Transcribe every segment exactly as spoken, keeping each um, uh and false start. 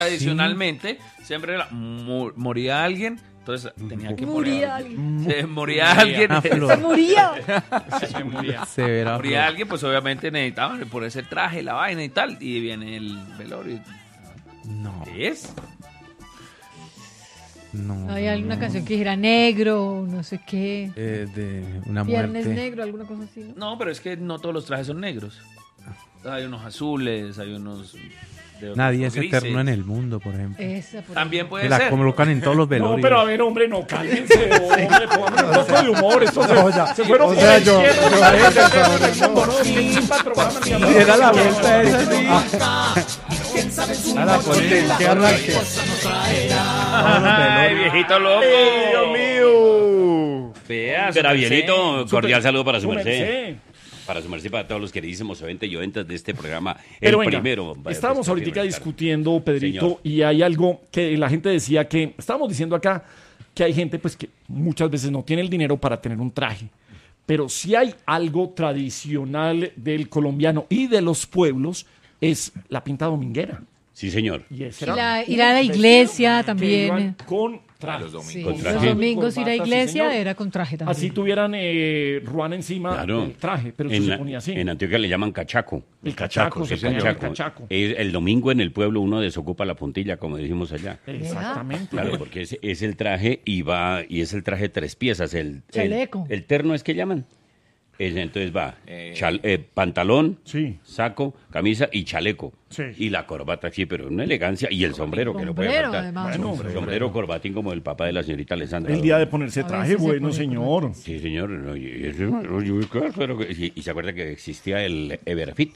Tradicionalmente, ¿sí? siempre era, mu- moría alguien, entonces tenía que Moría morir. alguien. Se moría alguien. Se moría. Se moría. Severa Moría flor. alguien, pues obviamente necesitaban por ese traje, la vaina y tal. Y viene el velorio. No, ¿Es? no. Hay no, alguna no. canción que dijera negro, no sé qué. Eh, de una Viernes muerte. negro, alguna cosa así, ¿no? No, pero es que no todos los trajes son negros. Hay unos azules, hay unos... de otros Nadie es grises. eterno en el mundo, por ejemplo. Esa, por También ejemplo. puede Que la ser. colocan en todos los velorios. No, pero a ver, hombre, no, cálmense, hombre, pónganme un poco de humor. Esto se, No, ya. se fueron O por sea, el yo- izquierdo, yo- la derecha, yo- el segundo, ¿no? Qué chimba el programa, mi amor. Era la vuelta esa, sí. Ahora ponen que arranque. Ay, viejito loco. Dios mío. Vea, Gabrielito, cordial saludo para su Su merced. merced. Para su merced, para todos los queridísimos oyentes y oyentas de este programa. Pero el venga, primero. estábamos ahorita Señor. discutiendo, Pedrito, Señor. y hay algo que la gente decía que, estábamos diciendo acá que hay gente pues que muchas veces no tiene el dinero para tener un traje, pero si hay algo tradicional del colombiano y de los pueblos es la pinta dominguera. Sí, señor. Y, ese Y era la- un ir a la vestido iglesia que también. iban con traje. Sí, Con los traje. domingos ir a Corbata, sí, iglesia señor. era con traje también. Así tuvieran eh, ruana encima Claro. del traje, pero en, se la- ponía así. en Antioquia le llaman cachaco. El cachaco, se El ponía el cachaco. cachaco. Es- el domingo en el pueblo uno desocupa la puntilla, como decimos allá. Exactamente. Claro, porque es, es el traje y va y es el traje de tres piezas. El, el, Chaleco. el terno es que llaman. Es- entonces va Eh. chal- eh, pantalón, Sí. saco, camisa y chaleco. Sí. Y la corbata, sí, pero una elegancia. Y el sombrero, que no puede Sombrero, faltar. además. Bueno, sombrero, sombrero, corbatín como el papá de la señorita Alessandra. El día de ponerse A traje, veces se bueno, pone señor. Sí, señor. no, y, eso- yo, claro que- y- y se acuerda que existía el Everfit.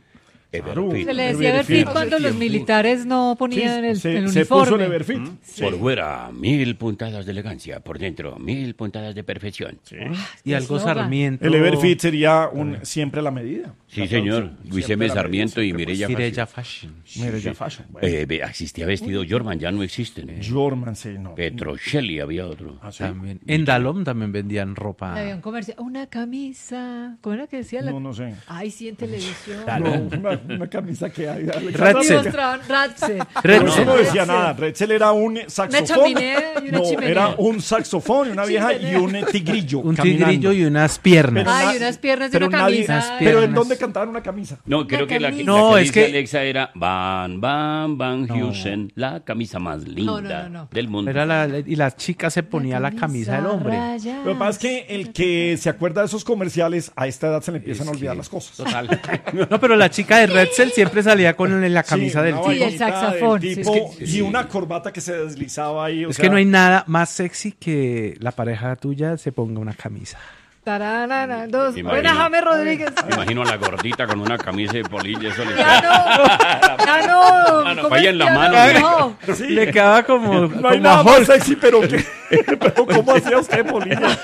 Everfit. Se le decía Everfit. Everfit cuando los militares no ponían el, se, el se puso uniforme. el Everfit. Sí. Por fuera, mil puntadas de elegancia. Por dentro, mil puntadas de perfección. Sí, Y algo eslogan. Sarmiento. El Everfit sería un siempre a la medida. La señor. traducción, Luis siempre M. a la Sarmiento medida, y siempre, Mireya Mireya Fashion. Fashion. pues, Mireya Fashion. Bueno. Eh, ve, existía vestido Jorman, ya no existen. ¿eh? Jorman, sí, no. Petrocelli había otro. ¿Ah, sí? También. En Dalom también vendían ropa. Había un comercial, una camisa. ¿Cómo era que decía? La... No, no sé. Ay, sí, en televisión. No, una, una camisa que hay. Red Y Set. mostraban Ratse. Pero Red eso no Set. decía nada. Retzel era un saxofón. chimenea y una no, chimenea. era un saxofón, una vieja y Chimenea. un tigrillo. Un caminando. tigrillo y unas piernas. Pero Ay, na- unas piernas y pero una nadie- camisa. Pero ¿en piernas. dónde cantaban una camisa? No, creo que la, la camisa. No, que es dice que- Alexa era Van, Van, Van Heusen, la camisa más linda No, no, no, no. del mundo. Era la, y la chica se ponía la camisa del hombre. rayas. Lo que pasa es que el que se acuerda de esos comerciales, a esta edad se le empiezan a olvidar las cosas. Total. No, pero la chica de Redzel siempre salía con la camisa Sí, del una tipo. Sí, el vainita del saxofón, sí, tipo, es que- y una corbata que se deslizaba ahí. o Es sea, que no hay nada más sexy que la pareja tuya se ponga una camisa. Tararara, dos. Me Buena, imagino. James Rodríguez. Me imagino a la gordita con una camisa de polilla. Eso le Ya no. Ya no. Mano, vaya en la comercial, mano, no. Sí. Le quedaba como, No hay como nada a más Hulk. sexy, pero, que, pero ¿cómo hacía usted, Polilla?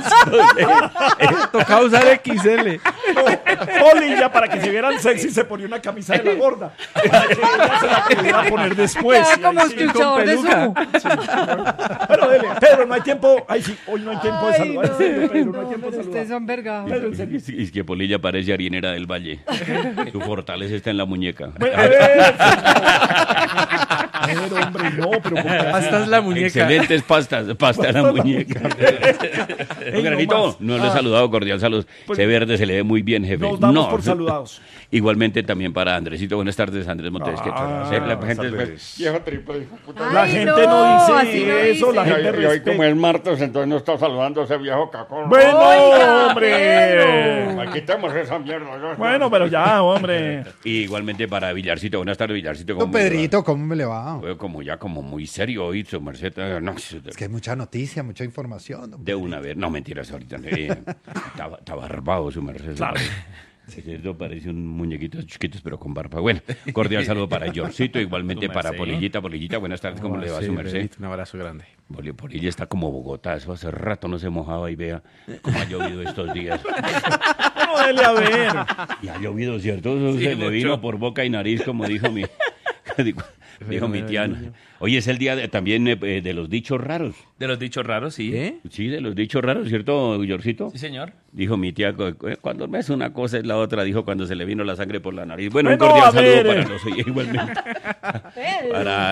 Tocaba usar equis ele. Polilla, para que se vieran sexy, se ponía una camisa de la gorda. Para que ella se la pudiera poner después. Queda Y como ahí sí. escuchador de peluca. sumo. Pero dele, Pedro, no hay tiempo. Ay, sí, hoy no hay tiempo de Ay, saludar. no, En serio, Pedro, no hay no, tiempo de pero ustedes saludar. son vergados. Pedro, en serio. Y es que Polilla parece harinera del valle. Su fortaleza está en la muñeca. Bueno, a ver. Pedro, hombre, no, pero ¿por qué así? Hasta es la muñeca. Excelentes pastas, pasta en la muñeca. Ey, no Granito, más. no le he Ah. saludado, cordial saludos. Pues- Se verde se le ve muy bien, jefe. Nos damos No. por saludados. Igualmente también para Andresito. Buenas tardes, Andrés Montes. ¿Qué tal? Ah, Sí, la gente tardes. es- viejo triple, hijo de puta. La Ay, gente no dice así no eso, dice. la gente Y hoy respeta. como es martes, entonces no está saludando a ese viejo cacón. Bueno, Oiga, hombre. Pedro. Quitemos esa mierda. ¿no? Bueno, pero ya, hombre. Y igualmente para Villarcito. Buenas tardes, Villarcito. Don ¿cómo le va? Pedrito, ¿cómo me le va? Veo como ya como muy serio hoy, su merced. No, Es que hay mucha noticia, mucha información. don de una vez. No, mentiras, ahorita. eh, Está está barbado, su merced. Claro. Esto parece un muñequito chiquitos, pero con barba. Bueno, cordial saludo para Georgito, igualmente Tu para merced. Polillita. Polillita, buenas tardes, ¿cómo le va Sí, su merced? Pedrito, un abrazo grande. Poli- Polilla está como Bogotá, eso hace rato no se mojaba y vea cómo ha llovido estos días. No, dele a ver. Y ha llovido, ¿cierto? Eso Sí, se le mucho. vino por boca y nariz, como dijo mi, dijo, dijo mi tía. Hoy es el día de- también eh, de los dichos raros. De los dichos raros, sí. ¿Eh? Sí, de los dichos raros, ¿cierto, Guillorcito? Sí, señor. Dijo mi tía, cu- cu- cuando no es una cosa es la otra, dijo cuando se le vino la sangre por la nariz. Bueno, un Bueno, cordial a ver, saludo eh. para los oyentes igualmente. Para